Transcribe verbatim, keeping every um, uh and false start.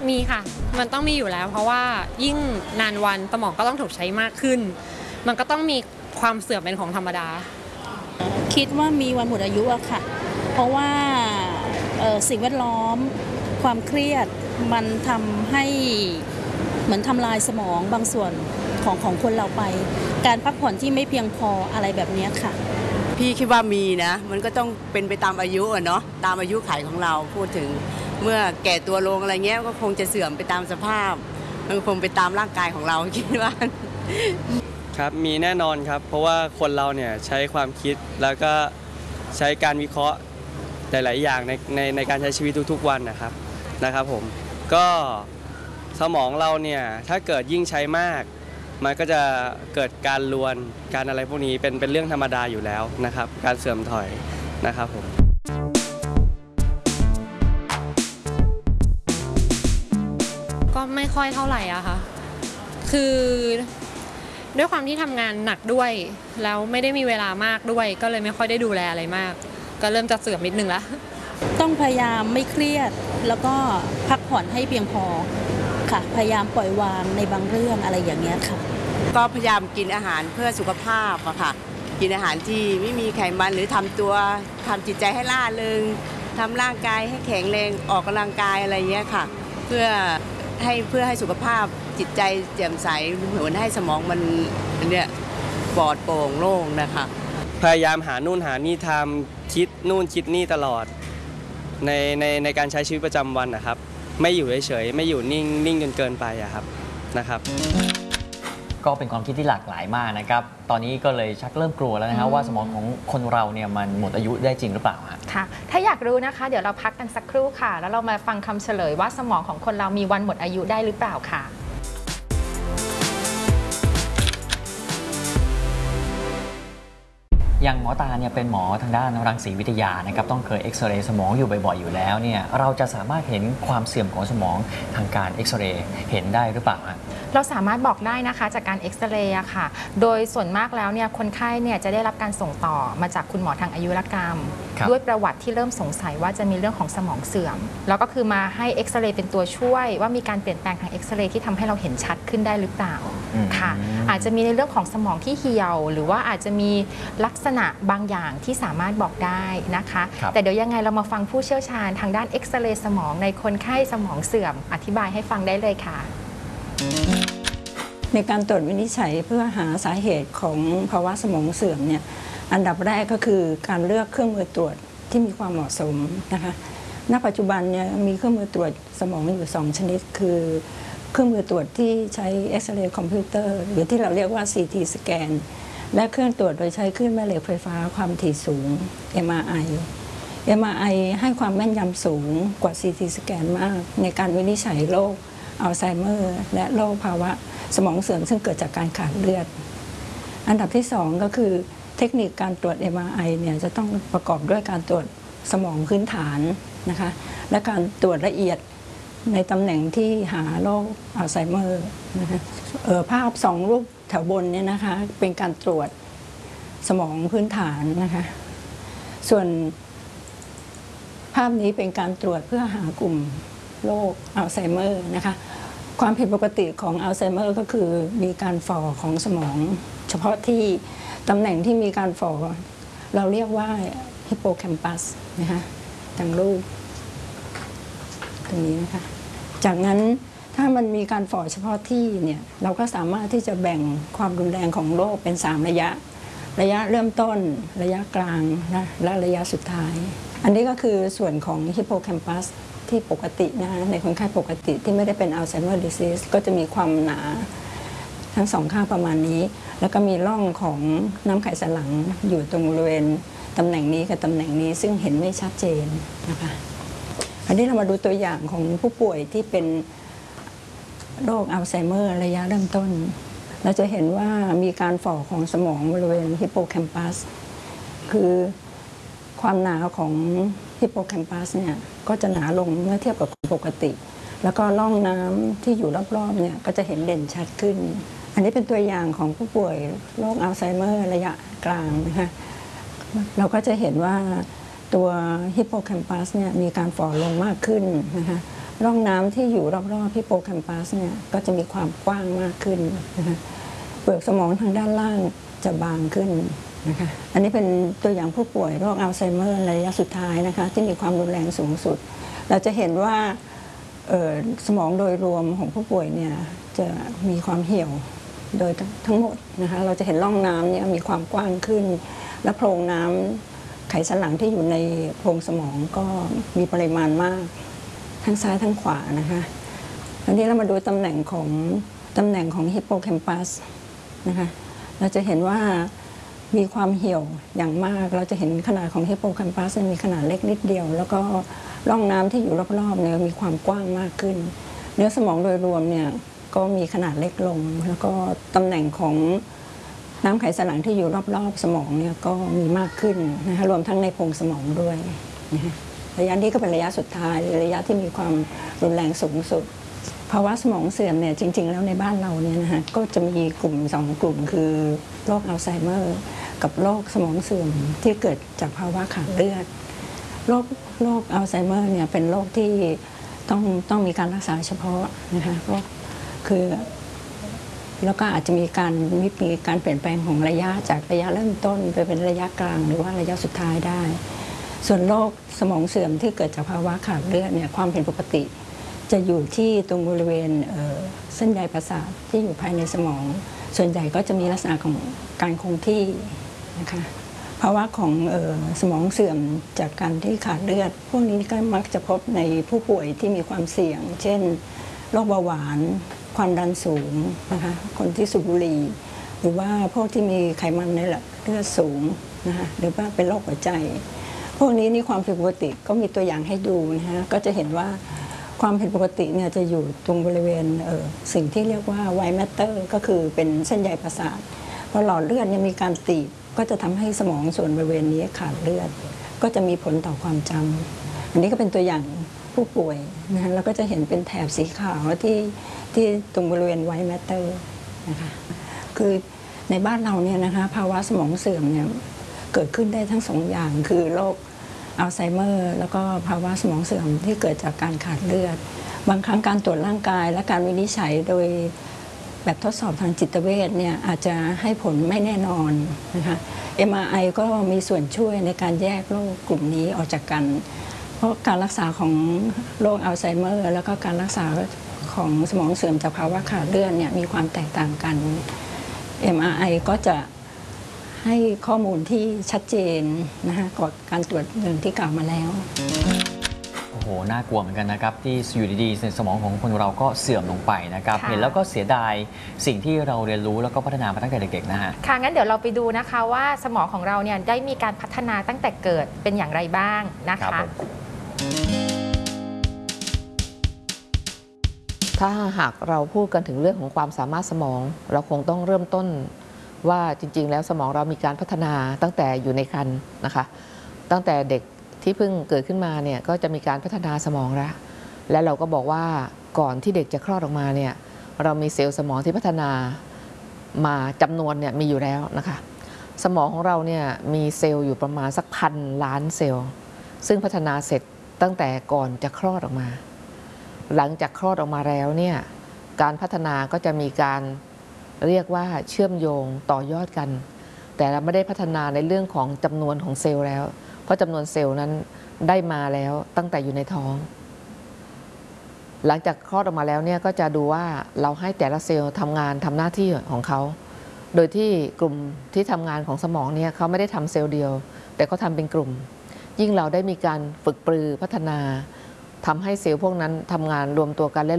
มีค่ะมันต้องมีอยู่แล้วเพราะว่ายิ่งนานวันสมองก็ต้องถูกใช้มากขึ้นมันก็ต้องมีความเสื่อมเป็นของธรรมดาคิดว่ามีวันหมดอายุอะค่ะเพราะว่าสิ่งแวดล้อมความเครียดมันทำให้เหมือนทำลายสมองบางส่วนของของคนเราไปการพักผ่อนที่ไม่เพียงพออะไรแบบนี้ค่ะพี่คิดว่ามีนะมันก็ต้องเป็นไปตามอายุอะเนาะตามอายุขัยของเราพูดถึงเมื่อแก่ตัวลงอะไรเงี้ยก็คงจะเสื่อมไปตามสภาพมันคงไปตามร่างกายของเราคิดว่าครับมีแน่นอนครับเพราะว่าคนเราเนี่ยใช้ความคิดแล้วก็ใช้การวิเคราะห์หลายๆอย่างในในในการใช้ชีวิตทุกๆวันนะครับนะครับผมก็สมองเราเนี่ยถ้าเกิดยิ่งใช้มากมันก็จะเกิดการลวนการอะไรพวกนี้เป็นเป็นเรื่องธรรมดาอยู่แล้วนะครับการเสื่อมถอยนะครับผมก็ไม่ค่อยเท่าไหร่อะค่ะคือด้วยความที่ทำงานหนักด้วยแล้วไม่ได้มีเวลามากด้วยก็เลยไม่ค่อยได้ดูแลอะไรมากก็เริ่มจะเสื่อมนิดนึงแล้วต้องพยายามไม่เครียดแล้วก็พักผ่อนให้เพียงพอค่ะพยายามปล่อยวางในบางเรื่องอะไรอย่างเงี้ยค่ะก็พยายามกินอาหารเพื่อสุขภาพอะค่ะกินอาหารที่ไม่มีไขมันหรือทำตัวทำจิตใจให้ล่าเริงทำร่างกายให้แข็งแรงออกกำลังกายอะไรเงี้ยค่ะเพื่อให้เพื่อให้สุขภาพจิตใจแจ่มใสเหมือนให้สมองมันเนี่ยปลอดโปร่งโล่งนะคะพยายามหานู่นหานี่ทำคิดนู่นคิดนี่ตลอดในในในการใช้ชีวิตประจำวันนะครับไม่อยู่เฉยๆไม่อยู่นิ่งนิ่งจนเกินไปอะครับนะครับก็เป็นความคิดที่หลากหลายมากนะครับตอนนี้ก็เลยชักเริ่มกลัวแล้วนะครับว่าสมองของคนเราเนี่ยมันหมดอายุได้จริงหรือเปล่าค่ะถ้าอยากรู้นะคะเดี๋ยวเราพักกันสักครู่ค่ะแล้วเรามาฟังคำเฉลยว่าสมองของคนเรามีวันหมดอายุได้หรือเปล่าค่ะอย่างหมอตาเนี่ยเป็นหมอทางด้านรังสีวิทยานะครับต้องเคยเอ็กซเรย์สมองอยู่บ่อยๆอยู่แล้วเนี่ยเราจะสามารถเห็นความเสื่อมของสมองทางการเอ็กซเรย์เห็นได้หรือเปล่าฮะเราสามารถบอกได้นะคะจากการเอ็กซเรย์ค่ะโดยส่วนมากแล้วเนี่ยคนไข้เนี่ยจะได้รับการส่งต่อมาจากคุณหมอทางอายุรกรรมด้วยประวัติที่เริ่มสงสัยว่าจะมีเรื่องของสมองเสื่อมแล้วก็คือมาให้เอ็กซเรย์เป็นตัวช่วยว่ามีการเปลี่ยนแปลงทางเอ็กซเรย์ที่ทำให้เราเห็นชัดขึ้นได้หรือเปล่าค่ะอาจจะมีในเรื่องของสมองที่เหี่ยวหรือว่าอาจจะมีลักษณะบางอย่างที่สามารถบอกได้นะคะแต่เดี๋ยวยังไงเรามาฟังผู้เชี่ยวชาญทางด้านเอ็กซเรย์สมองในคนไข้สมองเสื่อมอธิบายให้ฟังได้เลยค่ะในการตรวจวินิจฉัยเพื่อหาสาเหตุของภาวะสมองเสื่อมเนี่ยอันดับแรกก็คือการเลือกเครื่องมือตรวจที่มีความเหมาะสมนะคะณปัจจุบันเนี่ยมีเครื่องมือตรวจสมองอยู่สองชนิดคือเครื่องมือตรวจที่ใช้เอ็กซเรย์คอมพิวเตอร์หรือที่เราเรียกว่า ซี ที สแกนและเครื่องตรวจโดยใช้คลื่นแม่เหล็กไฟฟ้าความถี่สูง เอ็ม อาร์ ไอ เอ็ม อาร์ ไอ ให้ความแม่นยำสูงกว่า ซี ที สแกนมากในการวินิจฉัยโรคอัลไซเมอร์และโรคภาวะสมองเสื่อมซึ่งเกิดจากการขาดเลือดอันดับที่สองก็คือเทคนิคการตรวจ เอ็ม อาร์ ไอ เนี่ยจะต้องประกอบด้วยการตรวจสมองพื้นฐานนะคะและการตรวจละเอียดในตำแหน่งที่หาโรคอัลไซเมอร์นะคะภาพสองรูปแถวบนเนี่ยนะคะเป็นการตรวจสมองพื้นฐานนะคะส่วนภาพนี้เป็นการตรวจเพื่อหากลุ่มโรคอัลไซเมอร์นะคะความผิดปกติของอัลไซเมอร์ก็คือมีการฝ่อของสมองเฉพาะที่ตำแหน่งที่มีการฝ่อเราเรียกว่าฮิปโปแคมปัสนะคะทางรูปตรงนี้นะคะจากนั้นถ้ามันมีการฝ่อเฉพาะที่เนี่ยเราก็สามารถที่จะแบ่งความรุนแรงของโรคเป็นสามระยะระยะเริ่มต้นระยะกลางนะและระยะสุดท้ายอันนี้ก็คือส่วนของฮิปโปแคมปัสที่ปกตินะในคนไข้ปกติที่ไม่ได้เป็นอัลไซเมอร์ดิซีสก็จะมีความหนาทั้งสองข้างประมาณนี้แล้วก็มีร่องของน้ำไขสันหลังอยู่ตรงบริเวณตำแหน่งนี้กับตำแหน่งนี้ซึ่งเห็นไม่ชัดเจนนะคะอันนี้เรามาดูตัวอย่างของผู้ป่วยที่เป็นโรคอัลไซเมอร์ระยะเริ่มต้นเราจะเห็นว่ามีการฝ่อของสมองบริเวณฮิปโปแคมปัสคือความหนาของฮิปโปแคมปัสเนี่ยก็จะหนาลงเมื่อเทียบกับคนปกติแล้วก็ร่องน้ำที่อยู่รอบๆเนี่ยก็จะเห็นเด่นชัดขึ้นอันนี้เป็นตัวอย่างของผู้ป่วยโรคอัลไซเมอร์ระยะกลางนะคะเราก็จะเห็นว่าตัวฮิปโปแคมปัสเนี่ยมีการฝ่อลงมากขึ้นนะคะร่องน้ำที่อยู่รอบๆฮิปโปแคมปัสเนี่ยก็จะมีความกว้างมากขึ้นนะคะเปลือกสมองทางด้านล่างจะบางขึ้นนะคะอันนี้เป็นตัวอย่างผู้ป่วยโรคอัลไซเมอร์ระยะสุดท้ายนะคะที่มีความรุนแรงสูงสุดเราจะเห็นว่าสมองโดยรวมของผู้ป่วยเนี่ยจะมีความเหี่ยวโดยทั้งหมดนะคะเราจะเห็นร่องน้ำเนี่ยมีความกว้างขึ้นและโพรงน้ำไขสันหลังที่อยู่ในโพรงสมองก็มีปริมาณมากทั้งซ้ายทั้งขวานะคะอันนี้เรามาดูตำแหน่งของตำแหน่งของฮิปโปแคมปัสนะคะเราจะเห็นว่ามีความเหี่ยวอย่างมากเราจะเห็นขนาดของฮิปโปแคมปัสมีขนาดเล็กนิดเดียวแล้วก็ร่องน้ำที่อยู่รอบๆเนี่ยมีความกว้างมากขึ้นเนื้อสมองโดยรวมเนี่ยก็มีขนาดเล็กลงแล้วก็ตำแหน่งของน้ำไขสันหลังที่อยู่รอบๆสมองเนี่ยก็มีมากขึ้นนะคะรวมทั้งในโพรงสมองด้วยนะคะระยะนี้ก็เป็นระยะสุดท้ายระยะที่มีความรุนแรงสูงสุดภาวะสมองเสื่อมเนี่ยจริงๆแล้วในบ้านเราเนี่ยนะคะก็จะมีกลุ่มสองกลุ่มคือโรคอัลไซเมอร์กับโรคสมองเสื่อมที่เกิดจากภาวะขาดเลือดโรคโรคอัลไซเมอร์เนี่ยเป็นโรคที่ต้องต้องมีการรักษาเฉพาะนะคะก็คือแล้วก็อาจจะมีการมีการเปลี่ยนแปลงของระยะจากระยะเริ่มต้นไปเป็นระยะกลางหรือว่าระยะสุดท้ายได้ส่วนโรคสมองเสื่อมที่เกิดจากภาวะขาดเลือดเนี่ยความผิดปกติจะอยู่ที่ตรงบริเวณเส้นใยประสาทที่อยู่ภายในสมองส่วนใหญ่ก็จะมีลักษณะของการคงที่นะคะภาวะของเอ่อสมองเสื่อมจากการที่ขาดเลือดพวกนี้ก็มักจะพบในผู้ป่วยที่มีความเสี่ยงเช่นโรคเบาหวานความดันสูงนะคะคนที่สูบบุหรี่หรือว่าพวกที่มีไขมันในเลือดสูงนะคะหรือว่าเป็นโรคหัวใจพวกนี้นี่ความผิดปกติก็มีตัวอย่างให้ดูนะคะก็จะเห็นว่าความผิดปกติเนี่ยจะอยู่ตรงบริเวณสิ่งที่เรียกว่าไวท์แมตเตอร์ก็คือเป็นเส้นใยประสาทพอหลอดเลือดเนี่ยมีการตีบก็จะทำให้สมองส่วนบริเวณนี้ขาดเลือดก็จะมีผลต่อความจำอันนี้ก็เป็นตัวอย่างผู้ป่วยนะคะแล้วก็จะเห็นเป็นแถบสีขาวที่ที่ตรงบริเวณไวท์แมตเตอร์นะคะคือในบ้านเราเนี่ยนะคะภาวะสมองเสื่อมเนี่ยเกิดขึ้นได้ทั้งสองอย่างคือโรคอัลไซเมอร์แล้วก็ภาวะสมองเสื่อมที่เกิดจากการขาดเลือดบางครั้งการตรวจร่างกายและการวินิจฉัยโดยแบบทดสอบทางจิตเวชเนี่ยอาจจะให้ผลไม่แน่นอนนะคะ เอ็ม อาร์ ไอ ก็มีส่วนช่วยในการแยกโรคกลุ่มนี้ออกจากกันเพราะการรักษาของโรคอัลไซเมอร์แล้วก็การรักษาของสมองเสื่อมจากภาวะขาดเลือดเนี่ยมีความแตกต่างกัน เอ็ม อาร์ ไอ ก็จะให้ข้อมูลที่ชัดเจนนะคะกว่าการตรวจหนึ่งที่กล่าวมาแล้วโอ้โหน่ากลัวเหมือนกันนะครับที่อยู่ดีๆสมองของคนเราก็เสื่อมลงไปนะครับเห็นแล้วก็เสียดายสิ่งที่เราเรียนรู้แล้วก็พัฒนามาตั้งแต่เด็กๆนะฮะค่ะงั้นเดี๋ยวเราไปดูนะคะว่าสมองของเราเนี่ยได้มีการพัฒนาตั้งแต่เกิดเป็นอย่างไรบ้างนะคะถ้าหากเราพูดกันถึงเรื่องของความสามารถสมองเราคงต้องเริ่มต้นว่าจริงๆแล้วสมองเรามีการพัฒนาตั้งแต่อยู่ในครรภ์นะคะตั้งแต่เด็กที่เพิ่งเกิดขึ้นมาเนี่ยก็จะมีการพัฒนาสมองแล้วและเราก็บอกว่าก่อนที่เด็กจะคลอดออกมาเนี่ยเรามีเซลล์สมองที่พัฒนามาจำนวนเนี่ยมีอยู่แล้วนะคะสมองของเราเนี่ยมีเซลล์อยู่ประมาณสักพันล้านเซลล์ซึ่งพัฒนาเสร็จตั้งแต่ก่อนจะคลอดออกมาหลังจากคลอดออกมาแล้วเนี่ยการพัฒนาก็จะมีการเรียกว่าเชื่อมโยงต่อยอดกันแต่เราไม่ได้พัฒนาในเรื่องของจำนวนของเซลล์แล้วเพราะจำนวนเซลล์นั้นได้มาแล้วตั้งแต่อยู่ในท้องหลังจากคลอดออกมาแล้วเนี่ยก็จะดูว่าเราให้แต่ละเซลล์ทำงานทำหน้าที่ของเขาโดยที่กลุ่มที่ทำงานของสมองเนี่ยเขาไม่ได้ทำเซลล์เดียวแต่เขาทำเป็นกลุ่มยิ่งเราได้มีการฝึกปรือพัฒนาทำให้เซลล์พวกนั้นทำงานรวมตัวกันและ